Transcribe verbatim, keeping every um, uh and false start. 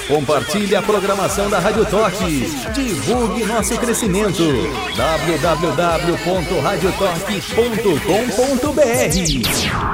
Compartilhe a programação da Rádio Toque. Divulgue nosso crescimento. w w w ponto radio toque ponto com ponto b r